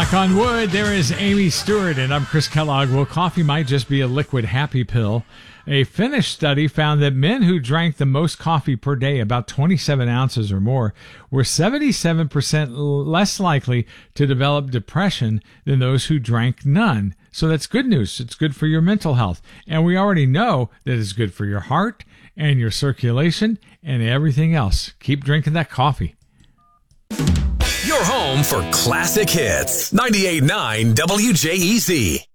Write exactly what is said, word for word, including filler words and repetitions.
Knock on wood, there is Amy Stewart, and I'm Chris Kellogg. Well, coffee might just be a liquid happy pill. A Finnish study found that men who drank the most coffee per day, about twenty-seven ounces or more, were seventy-seven percent less likely to develop depression than those who drank none. So that's good news. It's good for your mental health. And we already know that it's good for your heart and your circulation and everything else. Keep drinking that coffee. Your home for classic hits. ninety-eight point nine W J E Z.